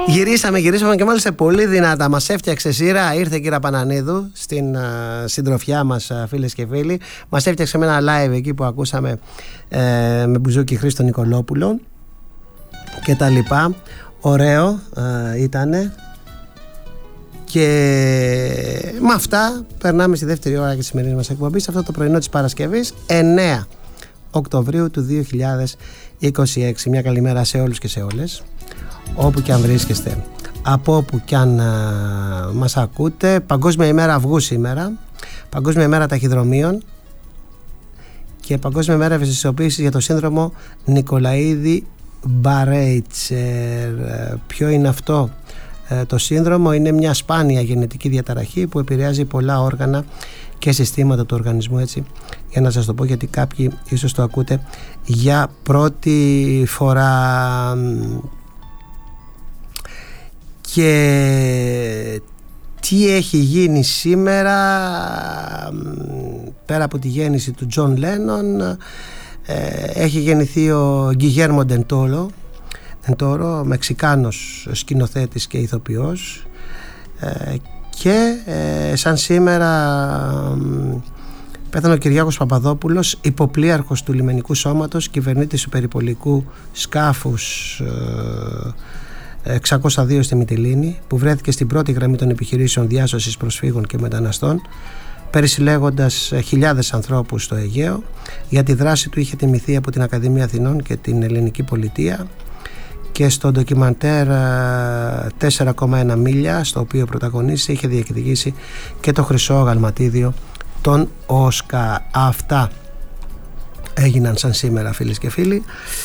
Γυρίσαμε και μάλιστα πολύ δυνατά. Μας έφτιαξε σειρά. Ήρθε η κυρία Πανανίδου στην συντροφιά μας, φίλες και φίλοι. Μας έφτιαξε με ένα live εκεί που ακούσαμε με Μπουζούκι Χρήστο Νικολόπουλο και τα λοιπά. Ωραίο ήτανε. Και με αυτά περνάμε στη δεύτερη ώρα και τη σημερινή μας εκπομπή, σε αυτό το πρωινό της Παρασκευής 9 Οκτωβρίου του 2026. Μια καλημέρα σε όλους και σε όλες, όπου και αν βρίσκεστε, από όπου και αν μας ακούτε. Παγκόσμια ημέρα αυγού σήμερα, Παγκόσμια ημέρα ταχυδρομείων και Παγκόσμια ημέρα ευαισθητοποίησης για το σύνδρομο Νικολαίδη-Μπαρέιτσερ. Ποιο είναι αυτό το σύνδρομο? Είναι μια σπάνια γενετική διαταραχή που επηρεάζει πολλά όργανα και συστήματα του οργανισμού, έτσι, για να σας το πω, γιατί κάποιοι ίσως το ακούτε για πρώτη φορά. Και τι έχει γίνει σήμερα? Πέρα από τη γέννηση του Τζον Λένον, έχει γεννηθεί ο Γκιγέρμο Ντεντόρο, Μεξικάνος σκηνοθέτης και ηθοποιός, και σαν σήμερα πέθανε ο Κυριάκος Παπαδόπουλος, υποπλοίαρχος του λιμενικού σώματος, κυβερνήτης του περιπολικού σκάφους 602 στη Μυτιλήνη, που βρέθηκε στην πρώτη γραμμή των επιχειρήσεων διάσωσης προσφύγων και μεταναστών, περισυλλέγοντας χιλιάδες ανθρώπους στο Αιγαίο. Για τη δράση του είχε τιμηθεί από την Ακαδημία Αθηνών και την Ελληνική Πολιτεία, και στο ντοκιμαντέρ 4,1 μίλια, στο οποίο πρωταγωνίστησε, είχε διεκδικήσει και το χρυσό αγαλματίδιο των Όσκα. Αυτά έγιναν σαν σήμερα, φίλες και φίλοι.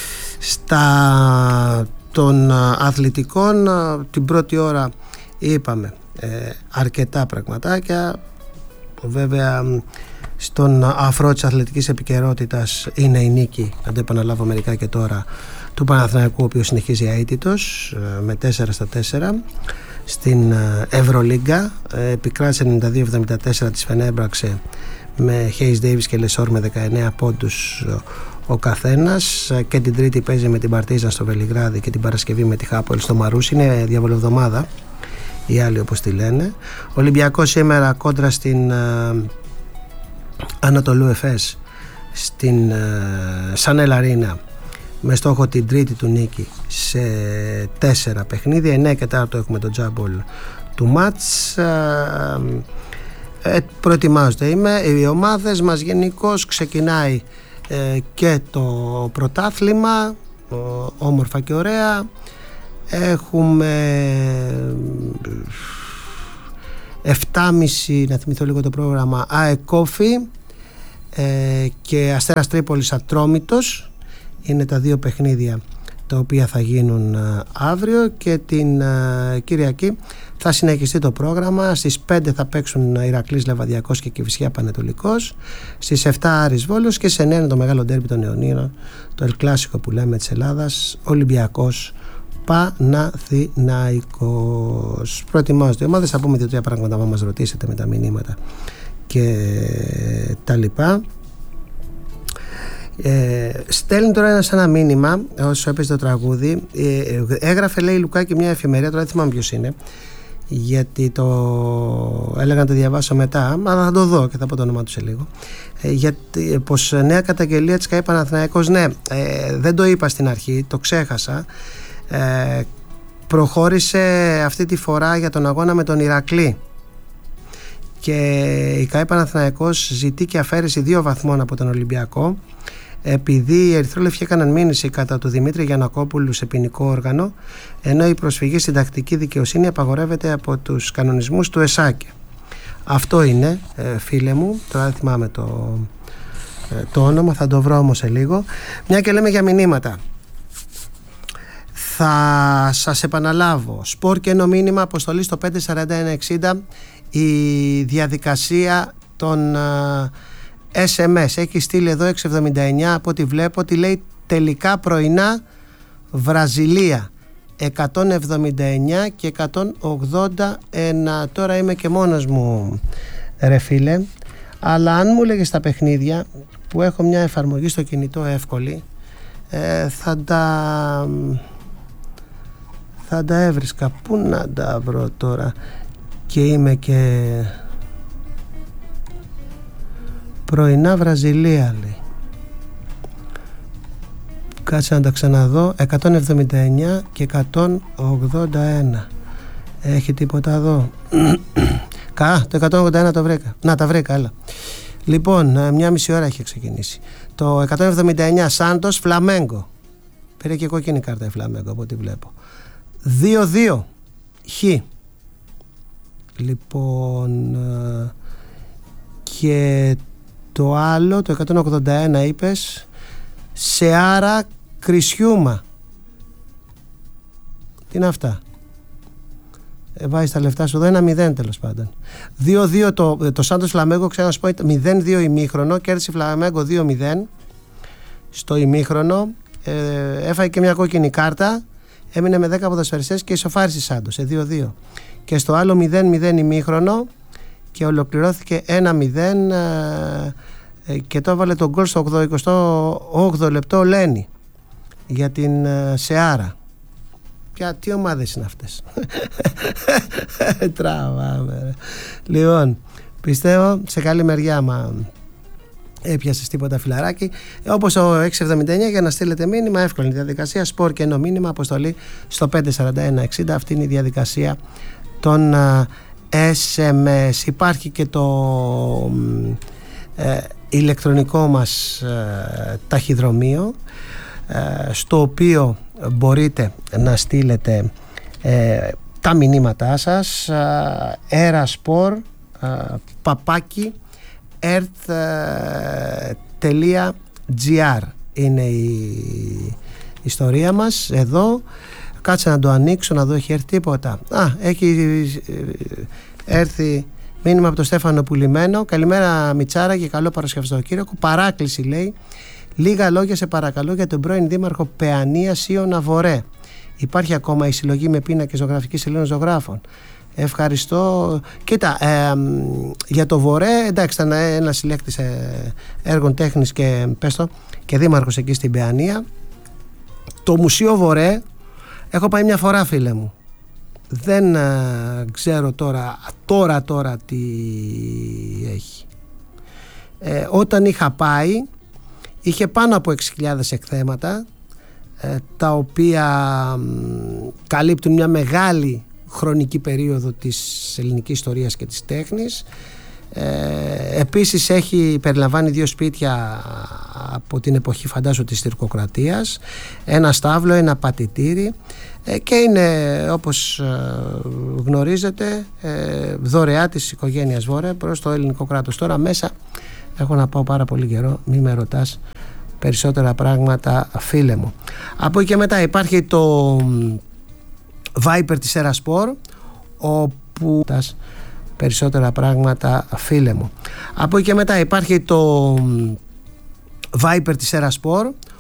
Στα των αθλητικών, την πρώτη ώρα είπαμε αρκετά πραγματάκια. Βέβαια στον αφρό της αθλητικής επικαιρότητας είναι η νίκη, να το επαναλάβω μερικά και τώρα, του Παναθηναϊκού, ο οποίος συνεχίζει αίτητος με 4-4 στην Ευρωλίγκα. Επικράτησε 92-74 της Φενέμπραξε με Χέις Ντέιβις και Λεσόρ με 19 πόντους ο καθένας, και την Τρίτη παίζει με την Παρτίζαν στο Βελιγράδι και την Παρασκευή με τη Χάπολ στο Μαρούσι. Είναι διαβολοβδομάδα οι άλλοι, όπως τη λένε. Ολυμπιακός σήμερα κόντρα στην Ανατολού Εφές στην Σανέλ Αρίνα, με στόχο την τρίτη του νίκη σε 4 παιχνίδια. 9 και 4 έχουμε το τζάμπολ του μάτς. Προετοιμάζονται οι ομάδες μας. Γενικώς ξεκινάει και το πρωτάθλημα όμορφα και ωραία. Έχουμε 7.30, να θυμηθώ λίγο το πρόγραμμα, ΑΕΚ Κόφι και Αστέρας Τρίπολης Ατρόμητος. Είναι τα δύο παιχνίδια τα οποία θα γίνουν αύριο, και την Κυριακή θα συνεχιστεί το πρόγραμμα. Στις 5 θα παίξουν Ηρακλής Λεβαδιακός και Κηφισιά Πανετολικός, στις 7 Άρης Βόλος, και σε 9 είναι το μεγάλο ντέρμπι των Αιωνίων, το El Clásico που λέμε της Ελλάδας, Ολυμπιακός Παναθηναϊκός. Προετοιμάζονται οι ομάδες. Θα πούμε 2-3 πράγματα που μας ρωτήσετε με τα μηνύματα και τα λοιπά. Στέλνει τώρα ένα μήνυμα όσο έπαιζε το τραγούδι. Έγραφε, λέει, Λουκάκη, μια εφημερία, τώρα δεν θυμάμαι ποιος είναι, γιατί το έλεγα να το διαβάσω μετά, αλλά θα το δω και θα πω το όνομά του σε λίγο, γιατί πως νέα καταγγελία της ΚΑΕ Παναθηναϊκός. Ναι, δεν το είπα στην αρχή, το ξέχασα. Προχώρησε αυτή τη φορά για τον αγώνα με τον Ηρακλή, και η ΚΑΕ Παναθηναϊκός ζητεί και αφαίρεση 2 βαθμών από τον Ολυμπιακό, επειδή οι ερυθρόλευκοι έκαναν μήνυση κατά του Δημήτρη Γιαννακόπουλου σε ποινικό όργανο, ενώ η προσφυγή στην τακτική δικαιοσύνη απαγορεύεται από τους κανονισμούς του ΕΣΑΚΕ. Αυτό είναι, φίλε μου, τώρα δεν θυμάμαι το όνομα, θα το βρω όμως σε λίγο. Μια και λέμε για μηνύματα, θα σας επαναλάβω, σπορ και ένα μήνυμα, αποστολή στο 54160, η διαδικασία των SMS. Έχει στείλει εδώ 679 από ό,τι βλέπω, τι λέει τελικά πρωινά Βραζιλία 179 και 181. Τώρα είμαι και μόνος μου, ρε φίλε, αλλά αν μου λέγες τα παιχνίδια που έχω μια εφαρμογή στο κινητό εύκολη, θα θα τα έβρισκα. Πού να τα βρω τώρα? Και είμαι και πρωινά Βραζιλία, λέει. Κάτσε να τα ξαναδώ. 179 και 181. Έχει τίποτα εδώ? Το 181 το βρήκα. Να, τα βρήκα, έλα. Λοιπόν, μια μισή ώρα έχει ξεκινήσει. Το 179 Σάντος Φλαμέγκο. Πήρε και κόκκινη κάρτα η Φλαμέγκο από ό,τι βλέπω. 2-2 Χ. Λοιπόν, και το άλλο, το 181 είπες, Σεάρα Κρυσιούμα. Τι είναι αυτά? Βάζεις τα λεφτά σου εδώ, 1-0 τέλος πάντων. 2-2 το Σάντος Φλαμέγκο, ξέρω να σου πω, 0-2 ημίχρονο, κέρδισε Φλαμέγκο 2-0 στο ημίχρονο, έφαγε και μια κόκκινη κάρτα, έμεινε με 10 ποδοσφαιριστές και ισοφάρισε Σάντος σε 2-2. Και στο άλλο 0-0 ημίχρονο και ολοκληρώθηκε 1-0 και το έβαλε τον γκολ στο 28 λεπτό Λένι για την Σεάρα. Πια τι ομάδες είναι αυτές? Τραβάμε. Λοιπόν, πιστεύω σε καλή μεριά μα έπιασες τίποτα φιλαράκι. Όπως ο 679, για να στείλετε μήνυμα, εύκολη διαδικασία, σπορ και μήνυμα, αποστολή στο 54160. Αυτή είναι η διαδικασία των SMS. Υπάρχει και το ηλεκτρονικό μας ταχυδρομείο, στο οποίο μπορείτε να στείλετε τα μηνύματά σας. Eraspor παπάκι earth.gr είναι η ιστορία μας εδώ. Κάτσε να το ανοίξω να δω, έχει έρθει τίποτα? Έχει έρθει μήνυμα από τον Στέφανο Πουλημένο. Καλημέρα Μιτσάρα και καλό Παρασκευαστοκύριακο. Παράκληση, λέει, λίγα λόγια σε παρακαλώ για τον πρώην δήμαρχο Παιανίας Ιωνα Βορέ. Υπάρχει ακόμα η συλλογή με πίνακες ζωγραφικής σελήνων ζωγράφων? Ευχαριστώ. Κοίτα, για το Βορέ, εντάξει, ήταν ένας συλλέκτης έργων τέχνης και και δήμαρχος εκεί στην Παιανία. Το Μουσείο Βορέ έχω πάει μια φορά, φίλε μου. Δεν ξέρω τώρα τι έχει. Όταν είχα πάει είχε πάνω από 6.000 εκθέματα, τα οποία καλύπτουν μια μεγάλη χρονική περίοδο της ελληνικής ιστορίας και της τέχνης. Επίσης περιλαμβάνει 2 σπίτια από την εποχή, φαντάζω, της τουρκοκρατίας, ένα στάβλο, ένα πατητήρι, και είναι, όπως γνωρίζετε, δωρεά της οικογένειας Βόρε προς το ελληνικό κράτος. Τώρα μέσα έχω να πάω πάρα πολύ καιρό, μη με ρωτάς περισσότερα πράγματα, φίλε μου. Από εκεί και μετά υπάρχει το Viper της Eraspor, όπου περισσότερα πράγματα, φίλε μου. Από εκεί και μετά υπάρχει το Viper της Eraspor,